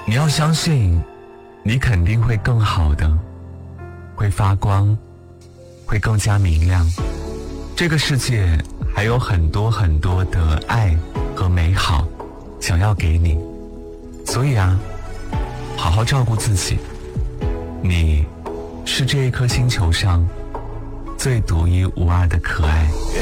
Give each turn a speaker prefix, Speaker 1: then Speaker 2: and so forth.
Speaker 1: 你要相信，你肯定会更好的，会发光，会更加明亮。这个世界还有很多很多的爱和美好想要给你，所以啊，好好照顾自己。你是这一颗星球上最独一无二的可爱。